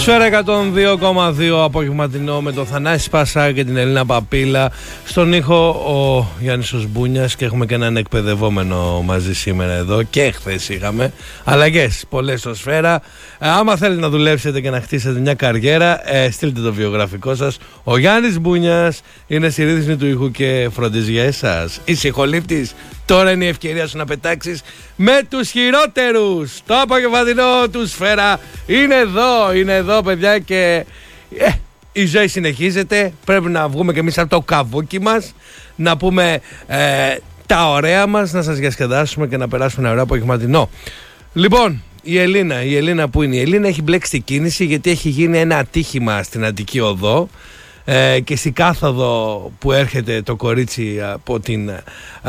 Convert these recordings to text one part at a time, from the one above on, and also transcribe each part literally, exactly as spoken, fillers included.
Σφαίρα εκατόν δύο κόμμα δύο απογευματινό με τον Θανάση Σπασά και την Ελίνα Παπίλα. Στον ήχο ο Γιάννης ο Σμπούνιας και έχουμε και έναν εκπαιδευόμενο μαζί σήμερα εδώ και χθες είχαμε. Αλλαγές πολλές στο Σφαίρα. Ε, άμα θέλετε να δουλέψετε και να χτίσετε μια καριέρα, ε, στείλτε το βιογραφικό σας. Ο Γιάννης Μπούνιας είναι στη ρύθμιση του ήχου και φροντίζει για εσάς. Είσαι ηχολήπτης. Τώρα είναι η ευκαιρία σου να πετάξεις με τους χειρότερους. Το απογευματινό του Σφαίρα είναι εδώ, είναι εδώ παιδιά και ε, η ζωή συνεχίζεται. Πρέπει να βγούμε και εμείς από το καβούκι μας, να πούμε ε, τα ωραία μας, να σας διασκεδάσουμε και να περάσουμε ένα ωραίο απογευματινό. Λοιπόν, η Ελίνα, η Ελίνα που είναι η Ελίνα έχει μπλέξει την κίνηση γιατί έχει γίνει ένα ατύχημα στην Αττική Οδό. Ε, και στην κάθοδο που έρχεται το κορίτσι από την α,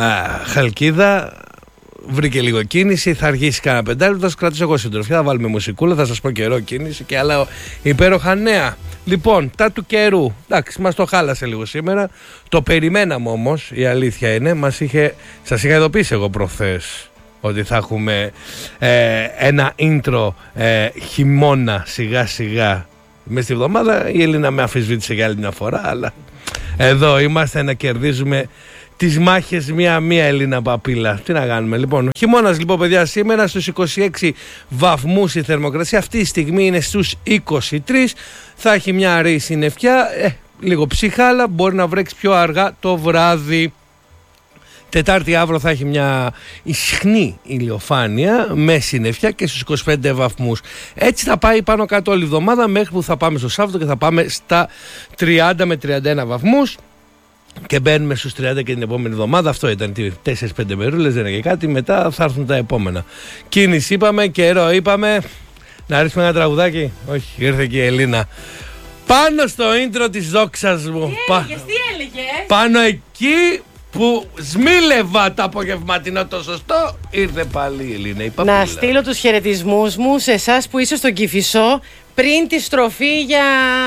Χαλκίδα βρήκε λίγο κίνηση, θα αργήσει κανένα πεντάλεπτο, θα σας κρατήσω εγώ συντροφιά, θα βάλουμε μουσικούλα, θα σας πω καιρό κίνηση και άλλα υπέροχα νέα. Λοιπόν, τα του καιρού, εντάξει, μας το χάλασε λίγο σήμερα, το περιμέναμε όμως, η αλήθεια είναι, μας είχε, σας είχα ειδοποιήσει εγώ προχθές ότι θα έχουμε ε, ένα intro ε, χειμώνα σιγά σιγά μες στη βδομάδα. Η Ελίνα με αμφισβήτησε για άλλη μια φορά, αλλά εδώ είμαστε να κερδίζουμε τις μάχες μία-μία, Ελίνα Παπίλα. Τι να κάνουμε λοιπόν. Χειμώνας λοιπόν παιδιά σήμερα στους είκοσι έξι βαθμούς η θερμοκρασία. Αυτή τη στιγμή είναι στους είκοσι τρεις. Θα έχει μια αραιή συννεφιά, ε, λίγο ψυχάλα, μπορεί να βρέξει πιο αργά το βράδυ. Τετάρτη αύριο θα έχει μια ισχνή ηλιοφάνεια με συννεφιά και στους είκοσι πέντε βαθμούς. Έτσι θα πάει πάνω κάτω όλη η εβδομάδα μέχρι που θα πάμε στο Σάββατο και θα πάμε στα τριάντα με τριάντα ένα βαθμούς και μπαίνουμε στους τριάντα και την επόμενη εβδομάδα. Αυτό ήταν τέσσερις πέντε μερούλες, δεν είναι και κάτι. Μετά θα έρθουν τα επόμενα. Κίνηση είπαμε, καιρό είπαμε. Να ρίξουμε ένα τραγουδάκι. Όχι, ήρθε και η Ελίνα. Πάνω στο intro της δόξας μου. Τι έλεγες, τι έλεγες? Πάνω εκεί που σμίλευα το απογευματινό το σωστό, ήρθε πάλι η Ελίνα η Παπίλα. Να στείλω τους χαιρετισμούς μου σε εσάς που είστε στον Κηφισό πριν τη στροφή για...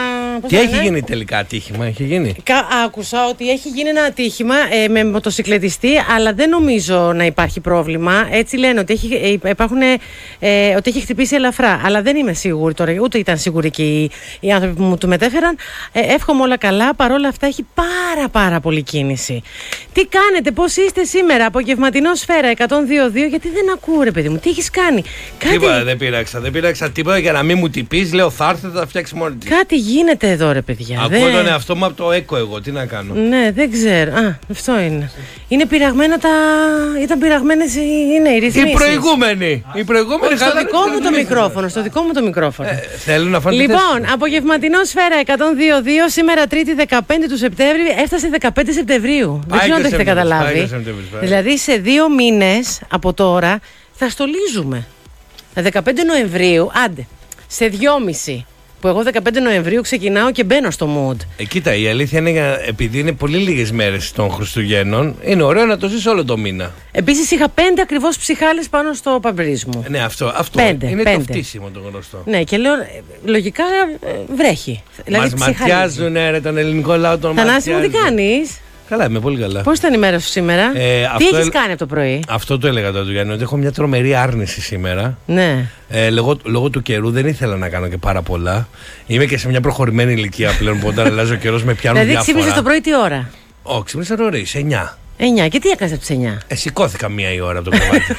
Τι έχει είναι? γίνει τελικά ατύχημα, έχει γίνει? Κα... Άκουσα ότι έχει γίνει ένα ατύχημα ε, με μοτοσυκλετιστή, αλλά δεν νομίζω να υπάρχει πρόβλημα. Έτσι λένε ότι έχει, ε, υπάρχουν, ε, ότι έχει χτυπήσει ελαφρά, αλλά δεν είμαι σίγουρη τώρα, ούτε ήταν σίγουροι και οι, οι άνθρωποι που μου το μετέφεραν. Ε, εύχομαι όλα καλά, παρόλα αυτά έχει πάρα πάρα πολύ κίνηση. Τι κάνετε, πώς είστε σήμερα? Απογευματινό Σφαίρα εκατόν δύο δύο, γιατί δεν ακούω ρε παιδί μου, τι έχεις κάνει? Κάτι... Τίποτα, δεν πείραξα, δεν πείραξα τίποτα για να μην μου τυπείς. Λέω θα έρθετε, θα φτιάξει μόνη της. Κάτι γίνεται εδώ ρε παιδιά. Ακούω δεν... τον εαυτό μου από το έκο εγώ, τι να κάνω? Ναι, δεν ξέρω. Α, αυτό είναι. Είναι πειραγμένα τα... Ήταν πειραγμένες οι... είναι οι ρυθμίσεις. Οι προηγούμενοι. Οι προηγούμενοι στο δικό μου το μικρόφωνο, στο δικό μου το μικρόφωνο. Ε, θέλουν να φάνε. Λοιπόν, απογευματινό Σφαίρα εκατόν δύο δύο, σήμερα Τρίτη δεκαπέντε του Σεπτέμβρη, έφτασε δεκαπέντε Σεπτεμβρίου. Δεν ξέρω αν το έχετε καταλάβει. Δηλαδή σε δύο μήνες από τώρα θα στολίζουμε. δεκαπέντε Νοεμβρίου, άντε. Σε δυόμιση, που εγώ δεκαπέντε Νοεμβρίου ξεκινάω και μπαίνω στο mood. Ε, κοίτα, η αλήθεια είναι επειδή είναι πολύ λίγες μέρες των Χριστουγέννων, είναι ωραίο να το ζεις όλο το μήνα. Επίσης είχα πέντε ακριβώς ψυχάλες πάνω στο παμπρίζ μου. Ε, ναι, αυτό, αυτό πέντε, είναι πέντε. Το φτύσιμο το γνωστό. Ναι, και λέω, λογικά βρέχει. Μας δηλαδή, ματιάζουν ρε, τον ελληνικό λαό, τον Θανάση μου, τι κάνεις? Καλά, είμαι πολύ καλά. Πώς ήταν η μέρα σου σήμερα? Ε, Τι έχεις κάνει από το πρωί? Αυτό το έλεγα τώρα του Γιάννη, ότι έχω μια τρομερή άρνηση σήμερα. Ναι. Ε, λόγω, λόγω του καιρού δεν ήθελα να κάνω και πάρα πολλά. Είμαι και σε μια προχωρημένη ηλικία πλέον που όταν αλλάζει ο καιρός με πιάνουν δηλαδή, διάφορα. Δηλαδή ξύπνησες το πρωί τι ώρα? Ω, ξύπνησα νωρίς, σε εννιά. εννιά, και τι έκανες από τις εννιά? Ε, σηκώθηκα μία η ώρα από το κρεβάτι.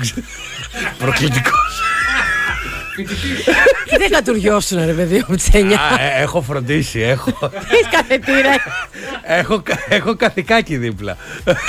Προκλητικός. Τι δεν κατουριώσουν ρε παιδί μου τις εννιά? ε, Έχω φροντίσει, έχω. Έχεις καθετήρα? έχω, έχω καθηκάκι δίπλα.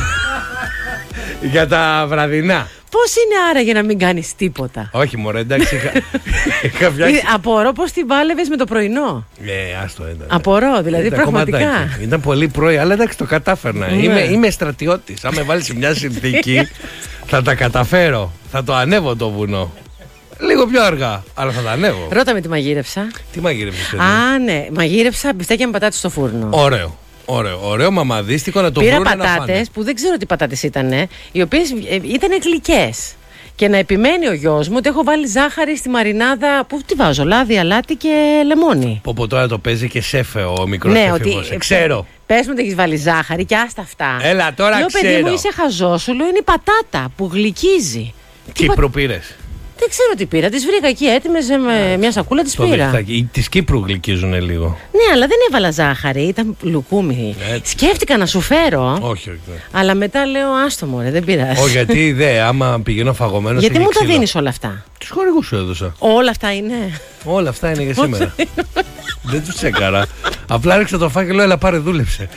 Για τα βραδινά. Πώς είναι άρα για να μην κάνεις τίποτα? Όχι μωρέ, εντάξει, είχα, είχα φτιάξει. Απορώ πως την πάλευες με το πρωινό. Ε, άστο ήταν. Απορώ, δηλαδή ήταν πραγματικά κομματάκι. Ήταν πολύ πρωί, αλλά εντάξει το κατάφερνα. Ναι. Είμαι, είμαι στρατιώτης. Αν με βάλεις σε μια συνθήκη θα τα καταφέρω. Θα το ανέβω το βουνό. Λίγο πιο αργά, αλλά θα τα ανέβω. Ρώτα με τι μαγείρεψα. Τι μαγείρεψες? Α, ναι, μαγείρεψα μπιστέκια με πατάτες στο φούρνο. Ωραίο. Ωραίο, ωραίο μαμαδίστικο να το Πήρα βρούνε πατάτες που δεν ξέρω τι πατάτες ήταν, οι οποίες ήταν γλυκές. Και να επιμένει ο γιος μου ότι έχω βάλει ζάχαρη στη μαρινάδα. Πού τι βάζω, λάδι, αλάτι και λεμόνι. Πω πω τώρα το παίζει και σέφε ο μικρός ναι, εφηβός. ότι, ξέρω. Πες μου ότι έχεις βάλει ζάχαρη και άστα αυτά. Έλα τώρα λέω, ξέρω. Λέω παιδί μου είσαι χαζός, σου λέω είναι η πατάτα που γλυκίζει. Κύπρο πήρες? Δεν ξέρω τι πήρα. Τις βρήκα εκεί έτοιμες με μια σακούλα, τις πήρα. Της Κύπρου γλυκίζουν λίγο. Ναι, αλλά δεν έβαλα ζάχαρη, ήταν λουκούμι. Έτσι. Σκέφτηκα να σου φέρω. Όχι, όχι. Αλλά μετά λέω άστο μωρέ, δεν πειράζει. Όχι, γιατί ιδέα, άμα πηγαίνω φαγωμένος. Γιατί μου τα δίνεις όλα αυτά? Τους χορηγούς σου έδωσα. Όλα αυτά είναι. Όλα αυτά είναι για σήμερα. Δεν τους τσέκαρα. Απλά έριξα το φάκελο, έλα πάρε, δούλεψε.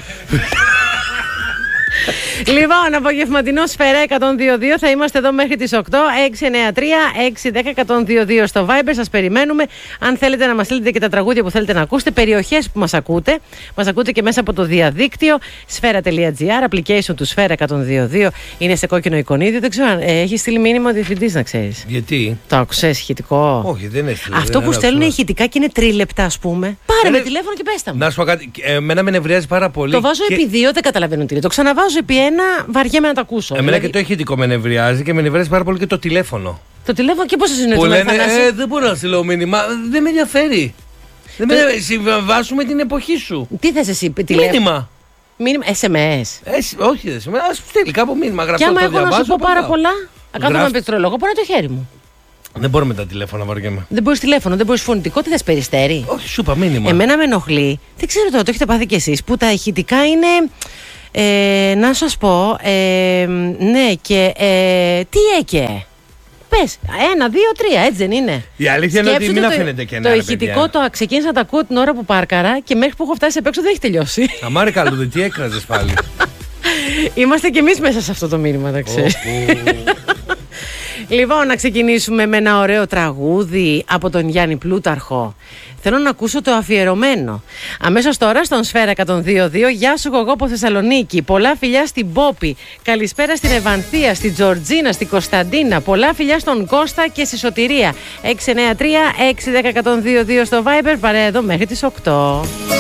Λοιπόν, απογευματινό Σφαίρα εκατόν δύο δύο. Θα είμαστε εδώ μέχρι τις οκτώ. έξι εννιά τρία έξι ένα μηδέν εκατόν δύο δύο στο Viber. Σας περιμένουμε. Αν θέλετε να μας στείλετε και τα τραγούδια που θέλετε να ακούσετε, περιοχές που μας ακούτε. Μας ακούτε και μέσα από το διαδίκτυο. Σφαίρα.gr, application του Σφαίρα εκατόν δύο δύο. Είναι σε κόκκινο εικονίδιο. Δεν ξέρω αν ε, έχει στείλει μήνυμα ο διευθυντής, να ξέρεις. Γιατί? Το άκουσες ηχητικό? Όχι, δεν έχει. Αυτό δεν που στέλνουν ηχητικά και είναι τρίλεπτα, ας πούμε. Πάρε με τηλέφωνο και πες τα μου. Να σου πω κάτι. Εμένα με νευριάζει πάρα πολύ. Το βάζω και... επί δύο, δεν καταλαβαίνω τι είναι. Το ξαναβάζω επί ένα, βαριέμαι να το ακούσω. Εμένα δηλαδή... και το ηχητικό με νευριάζει και με νευριάζει πάρα πολύ και το τηλέφωνο. Το τηλέφωνο και πώς είναι που το λένε, ε, δεν μπορώ να στείλω μήνυμα. Δεν με ενδιαφέρει. Δεν με ενδιαφέρει. Συμβιβάσουμε την εποχή σου. Τι θες εσύ, τηλέφωνο? Μήνυμα. Μήνυμα, ες εμ ες. Ε, όχι, δεν σημαίνει. Α στείλει κάπου μήνυμα. Γραφτό, και άμα το έχω διαβάζω, να σου πω πάρα παντά. πολλά, κάθομαι Γράφ... με πληκτρολόγο, μπορώ το χέρι μου. Δεν μπορώ με τα τηλέφωνα, βαριέμαι. Δεν μπορεί τηλέφωνο, δεν μπορεί φωνητικό, τι θες, περιστέρι? Όχι, σου είπα μήνυμα. Εμένα με ενοχλεί. Δεν ξέρω τώρα, το έχετε πάθει κι εσείς, που τα ηχητικά είναι. Ε, να σας πω, ε, ναι, και ε, τι έκαι. Πες, ένα, δύο, τρία, έτσι δεν είναι? Η αλήθεια είναι ότι μην το, αφήνετε και ένα. Το ηχητικό το ξεκίνησα να τα ακούω την ώρα που πάρκαρα και μέχρι που έχω φτάσει απ' έξω δεν έχει τελειώσει. Αμάρι καλούδι, τι έκραζες πάλι? Είμαστε κι εμείς μέσα σε αυτό το μήνυμα, τα ξέρεις. Λοιπόν, να ξεκινήσουμε με ένα ωραίο τραγούδι από τον Γιάννη Πλούταρχο. Θέλω να ακούσω το αφιερωμένο. Αμέσως τώρα στον Σφαίρα εκατόν δύο δύο. Γεια σου, εγώ από Θεσσαλονίκη. Πολλά φιλιά στην Πόπη. Καλησπέρα στην Ευανθία, στην Τζορτζίνα, στην Κωνσταντίνα. Πολλά φιλιά στον Κώστα και στη Σωτηρία. έξι εννιά τρία έξι ένα μηδέν εκατόν δύο δύο στο Viber. Παρέα εδώ μέχρι τις οκτώ.